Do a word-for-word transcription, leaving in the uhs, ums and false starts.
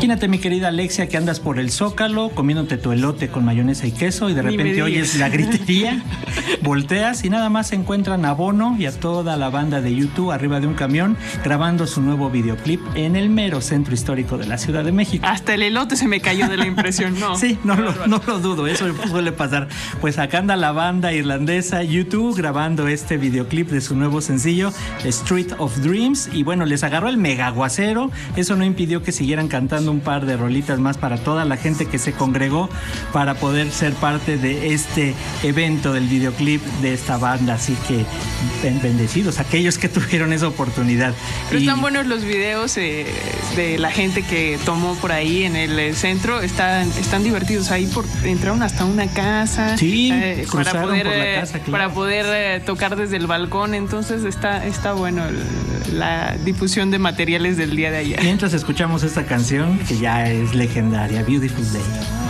Imagínate, mi querida Alexia, que andas por el Zócalo comiéndote tu elote con mayonesa y queso y de repente oyes la gritería, volteas y nada más se encuentran a Bono y a toda la banda de U dos arriba de un camión grabando su nuevo videoclip en el mero centro histórico de la Ciudad de México. Hasta el elote se me cayó de la impresión, ¿no? Sí, no lo, no lo dudo, eso suele pasar. Pues acá anda la banda irlandesa U dos grabando este videoclip de su nuevo sencillo Street of Dreams y bueno, les agarró el megaguacero. Eso no impidió que siguieran cantando un par de rolitas más para toda la gente que se congregó para poder ser parte de este evento del videoclip de esta banda. Así que bendecidos aquellos que tuvieron esa oportunidad. Pero y... están buenos los videos eh, de la gente que tomó por ahí en el centro. Están, están divertidos. Ahí por, entraron hasta una casa. Sí, eh, cruzaron para poder, por la casa, claro. Para poder eh, tocar desde el balcón. Entonces está, está bueno el, la difusión de materiales del día de ayer. Mientras escuchamos esta canción que ya es legendaria, Beautiful Day.